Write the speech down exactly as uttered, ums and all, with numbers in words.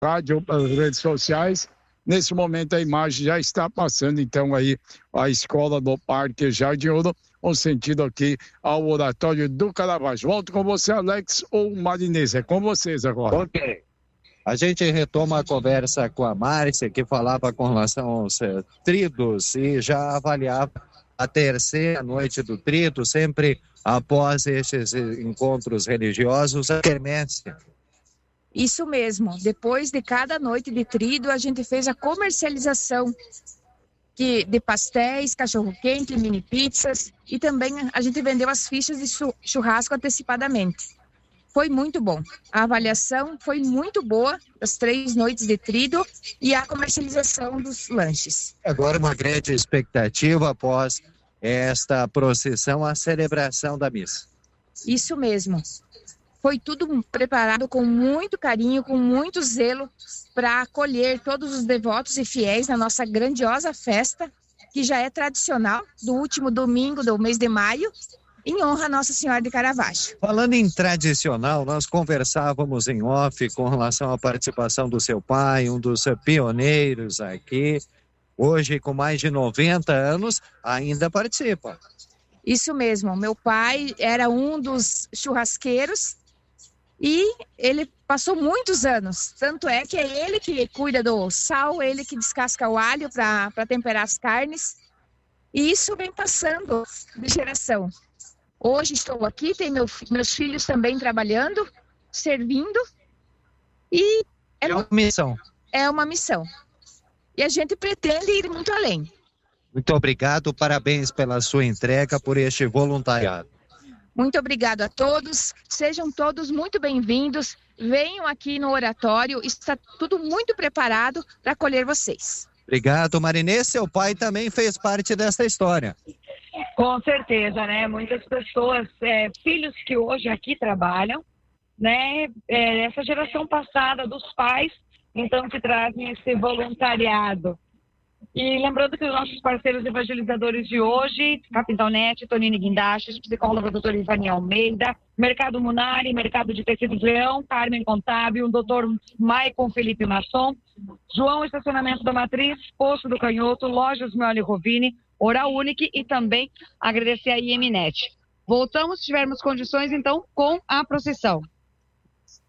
rádio ou pelas redes sociais. Nesse momento a imagem já está passando, então, aí a escola do Parque Jardim Ouro, com sentido aqui ao Oratório do Caravaggio. Volto com você, Alex ou Marinês. É com vocês agora. Ok. A gente retoma a conversa com a Márcia, que falava com relação aos uh, tridos e já avaliava a terceira noite do trido, sempre após estes encontros religiosos, a quermesse. Isso mesmo. Depois de cada noite de trido, a gente fez a comercialização que, de pastéis, cachorro-quente, mini pizzas e também a gente vendeu as fichas de churrasco antecipadamente. Foi muito bom. A avaliação foi muito boa das três noites de trido e a comercialização dos lanches. Agora uma grande expectativa após esta procissão, a celebração da missa. Isso mesmo. Foi tudo preparado com muito carinho, com muito zelo, para acolher todos os devotos e fiéis na nossa grandiosa festa, que já é tradicional, do último domingo do mês de maio, em honra a Nossa Senhora de Caravaggio. Falando em tradicional, nós conversávamos em off com relação à participação do seu pai, um dos pioneiros aqui. Hoje, com mais de noventa anos, ainda participa. Isso mesmo. Meu pai era um dos churrasqueiros e ele passou muitos anos. Tanto é que é ele que cuida do sal, ele que descasca o alho para temperar as carnes. E isso vem passando de geração. Hoje estou aqui, tem meu, meus filhos também trabalhando, servindo. E é, é uma missão. É uma missão. E a gente pretende ir muito além. Muito obrigado, parabéns pela sua entrega, por este voluntariado. Muito obrigado a todos, sejam todos muito bem-vindos, venham aqui no oratório, está tudo muito preparado para acolher vocês. Obrigado, Marinês, seu pai também fez parte dessa história. Com certeza, né? Muitas pessoas, é, filhos que hoje aqui trabalham, né? É, essa geração passada dos pais, então, que trazem esse voluntariado. E lembrando que os nossos parceiros evangelizadores de hoje, Capital Net, Tonini Guindaste, psicóloga doutora Ivani Almeida, Mercado Munari, Mercado de Tecidos Leão, Carmen Contábil, doutor Maicon Felipe Masson, João Estacionamento da Matriz, Poço do Canhoto, Lojas Mioli Rovini, Oral Unique e também agradecer a I M Net. Voltamos, se tivermos condições, então, com a procissão.